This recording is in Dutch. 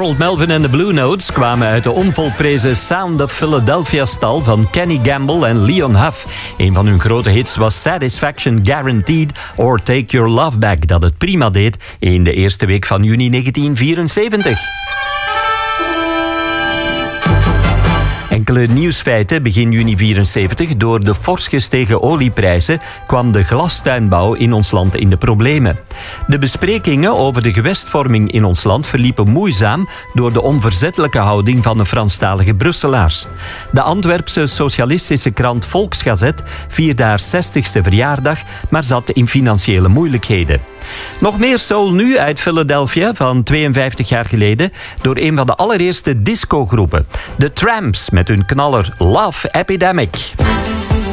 Harold Melvin en de Blue Notes kwamen uit de onvolprezen Sound of Philadelphia-stal van Kenny Gamble en Leon Huff. Een van hun grote hits was Satisfaction Guaranteed or Take Your Love Back, dat het prima deed in de eerste week van juni 1974. Enkele nieuwsfeiten. Begin juni 74, door de fors gestegen olieprijzen kwam de glastuinbouw in ons land in de problemen. De besprekingen over de gewestvorming in ons land verliepen moeizaam door de onverzettelijke houding van de Franstalige Brusselaars. De Antwerpse socialistische krant Volksgazet vierde haar 60ste verjaardag, maar zat in financiële moeilijkheden. Nog meer soul nu uit Philadelphia van 52 jaar geleden door een van de allereerste discogroepen. De Tramps met hun knaller Love Epidemic.